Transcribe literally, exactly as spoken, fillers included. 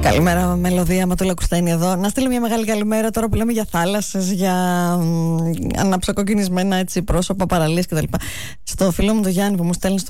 Καλημέρα, Μελωδία, Ματούλα Κουστένη εδώ. Να στείλω μια μεγάλη καλημέρα τώρα που λέμε για θάλασσες, για αναψοκοκκινισμένα έτσι, πρόσωπα, παραλίες κτλ. Στο φίλο μου τον Γιάννη που μου στέλνει στο